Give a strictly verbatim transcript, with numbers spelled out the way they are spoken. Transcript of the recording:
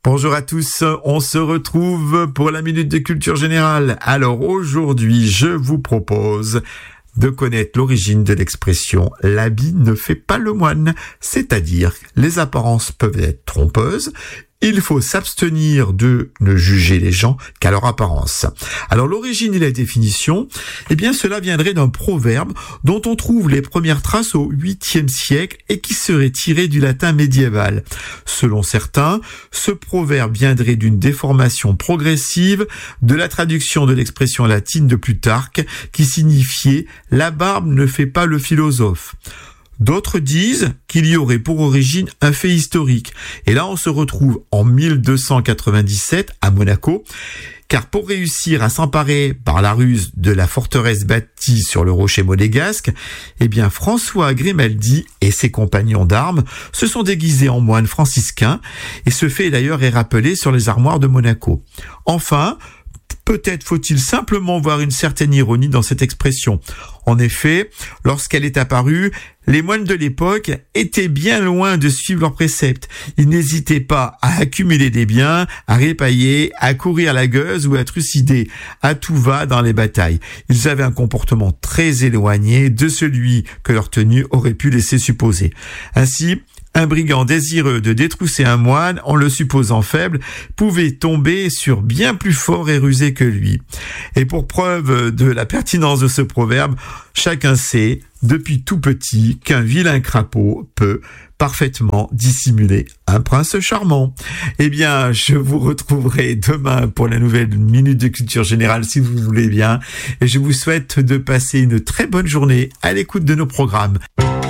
Bonjour à tous, on se retrouve pour la Minute de Culture Générale. Alors aujourd'hui, je vous propose de connaître l'origine de l'expression « l'habit ne fait pas le moine », c'est-à-dire les apparences peuvent être trompeuses. Il faut s'abstenir de ne juger les gens qu'à leur apparence. Alors l'origine et la définition, eh bien cela viendrait d'un proverbe dont on trouve les premières traces au huitième siècle et qui serait tiré du latin médiéval. Selon certains, ce proverbe viendrait d'une déformation progressive de la traduction de l'expression latine de Plutarque qui signifiait « la barbe ne fait pas le philosophe ». D'autres disent qu'il y aurait pour origine un fait historique. Et là, on se retrouve en mille deux cent quatre-vingt-dix-sept à Monaco, car pour réussir à s'emparer par la ruse de la forteresse bâtie sur le rocher monégasque, eh bien François Grimaldi et ses compagnons d'armes se sont déguisés en moines franciscains, et ce fait d'ailleurs est rappelé sur les armoires de Monaco. Enfin, peut-être faut-il simplement voir une certaine ironie dans cette expression. En effet, lorsqu'elle est apparue, les moines de l'époque étaient bien loin de suivre leurs préceptes. Ils n'hésitaient pas à accumuler des biens, à répailler, à courir la gueuse ou à trucider à tout va dans les batailles. Ils avaient un comportement très éloigné de celui que leur tenue aurait pu laisser supposer. Ainsi, un brigand désireux de détrousser un moine, en le supposant faible, pouvait tomber sur bien plus fort et rusé que lui. Et pour preuve de la pertinence de ce proverbe, chacun sait, depuis tout petit, qu'un vilain crapaud peut parfaitement dissimuler un prince charmant. Eh bien, je vous retrouverai demain pour la nouvelle Minute de Culture Générale, si vous voulez bien. Et je vous souhaite de passer une très bonne journée à l'écoute de nos programmes.